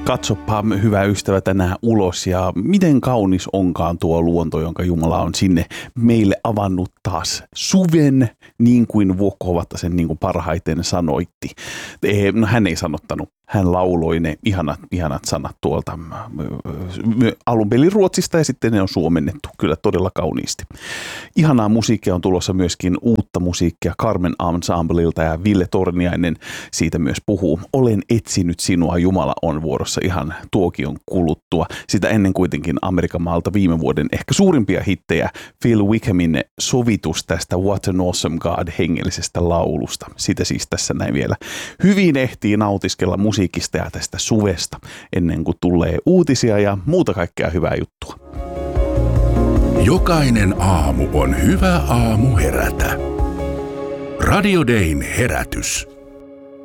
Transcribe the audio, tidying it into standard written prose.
Katsoppa, hyvä ystävä, tänään ulos ja miten kaunis onkaan tuo luonto, jonka Jumala on sinne meille avannut taas suven, niin kuin Vuokko Hovattasen niin kuin parhaiten sanoitti. No, hän ei sanottanut. Hän lauloi ne ihanat sanat tuolta alun perin Ruotsista ja sitten ne on suomennettu kyllä todella kauniisti. Ihanaa musiikkia on tulossa myöskin uutta musiikkia Carmen Ensemblelta ja Ville Torniainen siitä myös puhuu. Olen etsinyt sinua, Jumala on vuorossa ihan tuokion kuluttua. Sitä ennen kuitenkin Amerikan maalta viime vuoden ehkä suurimpia hittejä Phil Wickhamin sovitus tästä What an Awesome God hengellisestä laulusta. Sitä siis tässä näin vielä hyvin ehtii nautiskella musiikista ja tästä suvesta ennen kuin tulee uutisia ja muuta kaikkea hyvää juttua. Jokainen aamu on hyvä aamu herätä. Radio Dayn herätys.